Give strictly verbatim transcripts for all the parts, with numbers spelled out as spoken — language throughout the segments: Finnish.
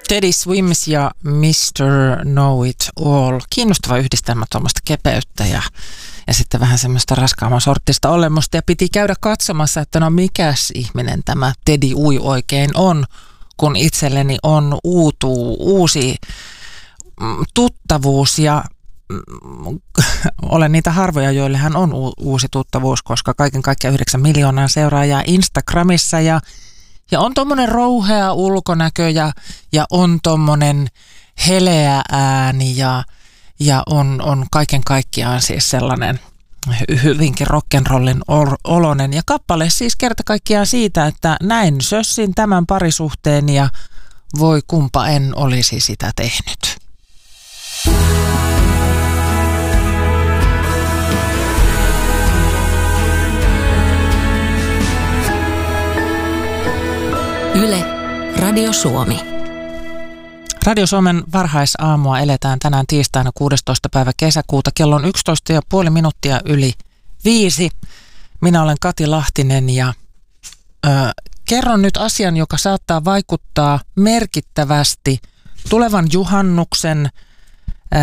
Teddy Swims ja mister Know It All. Kiinnostava yhdistelmä tuommoista kepeyttä ja, ja sitten vähän semmoista raskaamman sorttista olemusta. Ja piti käydä katsomassa, että no mikäs ihminen tämä Teddy Ui oikein on, kun itselleni on uutuu, uusi tuttavuus ja olen niitä harvoja, joille hän on u- uusi tuttavuus, koska kaiken kaikkiaan yhdeksän miljoonaa seuraajaa Instagramissa ja, ja on tommonen rouhea ulkonäkö ja, ja on tommonen heleä ääni ja, ja on, on kaiken kaikkiaan siis sellainen hyvinkin rock'n'rollin olonen. Ja kappale siis kerta kaikkiaan siitä, että näin sössin tämän parisuhteen ja voi kumpa en olisi sitä tehnyt. Yle, Radio Suomi. Radio Suomen varhaisaamua eletään tänään tiistaina kuudestoista päivä kesäkuuta. Kello on yksitoista ja puoli minuuttia yli viisi. Minä olen Kati Lahtinen ja ö, kerron nyt asian, joka saattaa vaikuttaa merkittävästi tulevan juhannuksen ö,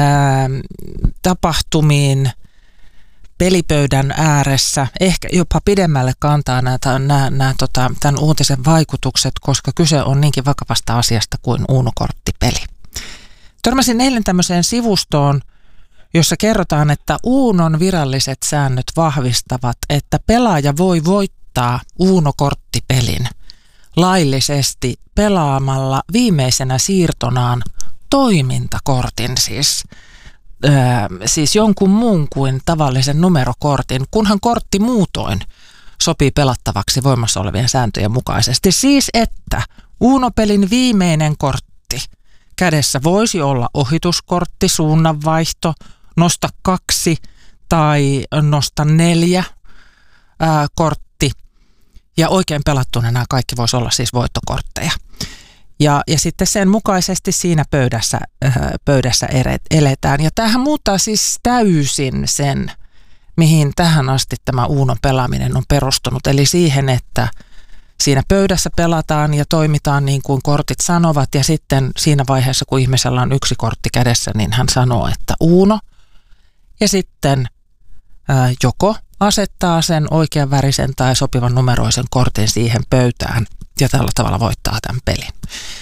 tapahtumiin pelipöydän ääressä, ehkä jopa pidemmälle kantaa näitä, nämä, nämä, tota, tämän uutisen vaikutukset, koska kyse on niinkin vakavasta asiasta kuin Uno-korttipeli. Törmäsin eilen tämmöiseen sivustoon, jossa kerrotaan, että Unon viralliset säännöt vahvistavat, että pelaaja voi voittaa Uno-korttipelin laillisesti pelaamalla viimeisenä siirtonaan toimintakortin, siis Öö, siis jonkun muun kuin tavallisen numerokortin, kunhan kortti muutoin sopii pelattavaksi voimassa olevien sääntöjen mukaisesti. Siis että Uno-pelin viimeinen kortti kädessä voisi olla ohituskortti, suunnanvaihto, nosta kaksi tai nosta neljä ää, kortti. Ja oikein pelattuna nämä kaikki voisi olla siis voittokortteja. Ja, ja sitten sen mukaisesti siinä pöydässä, äh, pöydässä eletään. Ja tämähän muuttaa siis täysin sen, mihin tähän asti tämä Unon pelaaminen on perustunut. Eli siihen, että siinä pöydässä pelataan ja toimitaan niin kuin kortit sanovat. Ja sitten siinä vaiheessa, kun ihmisellä on yksi kortti kädessä, niin hän sanoo, että Uno. Ja sitten äh, joko asettaa sen oikean värisen tai sopivan numeroisen kortin siihen pöytään ja tällä tavalla voittaa tämän pelin.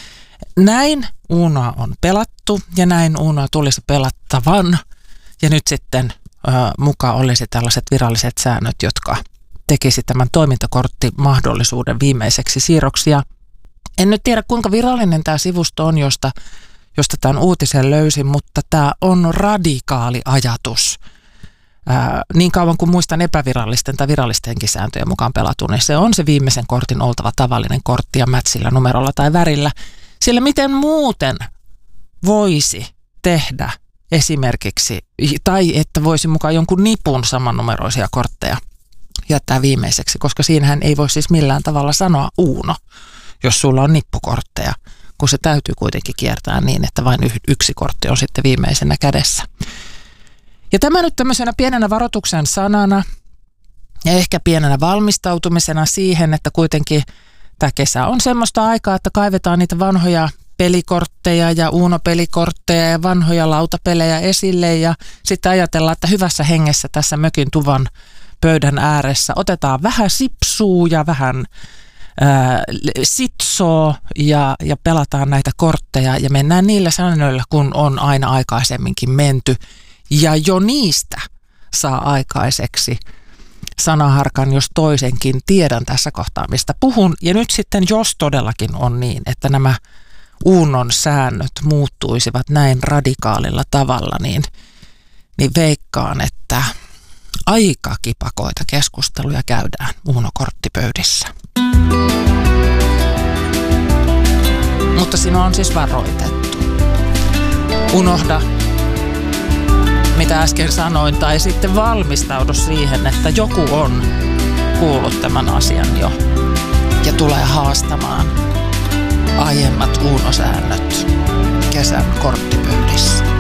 Näin Unoa on pelattu ja näin Unoa tulisi pelattavan ja nyt sitten ö, mukaan olisi tällaiset viralliset säännöt, jotka tekisi tämän toimintakorttimahdollisuuden viimeiseksi siirroksi. Ja en nyt tiedä kuinka virallinen tämä sivusto on, josta, josta tämän uutisen löysin, mutta tämä on radikaali ajatus. Ää, niin kauan kuin muistan epävirallisten tai virallistenkin sääntöjen mukaan pelatun, niin se on se viimeisen kortin oltava tavallinen kortti ja mätsillä, numerolla tai värillä. Sillä miten muuten voisi tehdä esimerkiksi, tai että voisi mukaan jonkun nipun samannumeroisia kortteja jättää viimeiseksi, koska siinähän ei voi siis millään tavalla sanoa Uno, jos sulla on nippukortteja, kun se täytyy kuitenkin kiertää niin, että vain yksi kortti on sitten viimeisenä kädessä. Ja tämä nyt tämmöisenä pienenä varoituksen sanana ja ehkä pienenä valmistautumisena siihen, että kuitenkin tämä kesä on semmoista aikaa, että kaivetaan niitä vanhoja pelikortteja ja Uno-pelikortteja ja vanhoja lautapelejä esille ja sitten ajatellaan, että hyvässä hengessä tässä mökin tuvan pöydän ääressä otetaan vähän sipsua ja vähän ää, sitsoo ja, ja pelataan näitä kortteja ja mennään niillä säännöillä, kun on aina aikaisemminkin menty. Ja jo niistä saa aikaiseksi sanaharkan, jos toisenkin tiedän tässä kohtaa, mistä puhun. Ja nyt sitten, jos todellakin on niin, että nämä Unon säännöt muuttuisivat näin radikaalilla tavalla, niin, niin veikkaan, että aika kipakoita keskusteluja käydään Uno-korttipöydissä. Mutta sinua on siis varoitettu. Unohda, mitä äsken sanoin, tai sitten valmistaudu siihen, että joku on kuullut tämän asian jo ja tulee haastamaan aiemmat Uno-säännöt kesän korttipöydissä.